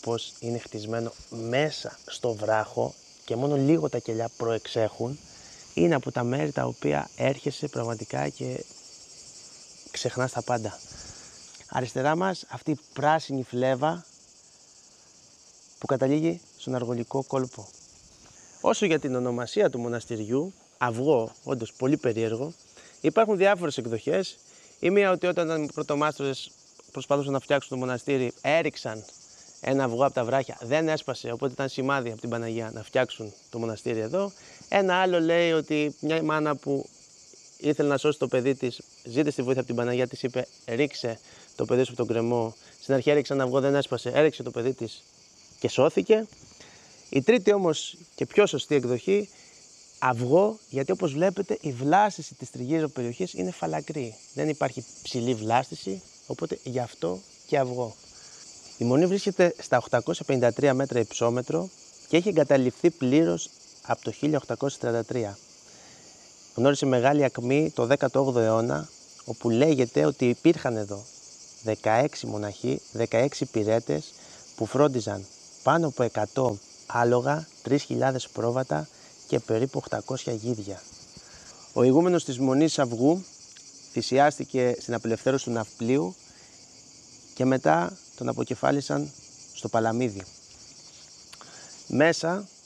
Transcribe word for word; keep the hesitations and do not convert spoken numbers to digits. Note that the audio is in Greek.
πως είναι χτισμένο μέσα στο βράχο και μόνο λίγο τα κελιά προεξέχουν, είναι από τα μέρη τα οποία έρχεσαι πραγματικά και ξεχνάς τα πάντα. Αριστερά μας αυτή η πράσινη φλέβα που καταλήγει στον αργολικό κόλπο. Όσο για την ονομασία του μοναστηριού, Αυγό, όντως πολύ περίεργο, υπάρχουν διάφορες εκδοχές. Η μία ότι όταν οι πρωτομάστορες προσπαθούσαν να φτιάξουν το μοναστήρι, έριξαν ένα αυγό από τα βράχια, δεν έσπασε, οπότε ήταν σημάδι από την Παναγία να φτιάξουν το μοναστήρι εδώ. Ένα άλλο λέει ότι μια μάνα που ήθελε να σώσει το παιδί της, ζήτησε τη βοήθεια από την Παναγία, της είπε ρίξε το παιδί σου από τον κρεμό. Στην αρχή έριξε ένα αυγό, δεν έσπασε, έριξε το παιδί της και σώθηκε. Η τρίτη όμως και πιο σωστή εκδοχή, αυγό, γιατί όπως βλέπετε η βλάστηση της τριγύρω περιοχής είναι φαλακρή. Δεν υπάρχει ψηλή βλάστηση, οπότε γι' αυτό και αυγό. Η μονή βρίσκεται στα οκτακόσια πενήντα τρία μέτρα υψόμετρο και έχει εγκαταλειφθεί πλήρως από το χίλια οκτακόσια τριάντα τρία. Γνώρισε μεγάλη ακμή το δέκατο όγδοο αιώνα, όπου λέγεται ότι υπήρχαν εδώ δεκαέξι μοναχοί, δεκαέξι υπηρέτες που φρόντιζαν πάνω από εκατό άλογα, τρεις χιλιάδες πρόβατα και περίπου οκτακόσια γίδια. Ο ηγούμενος της Μονής Αυγού θυσιάστηκε στην απελευθέρωση του ναυπλίου και μετά τον αποκεφάλισαν στο Παλαμίδι. Μέσα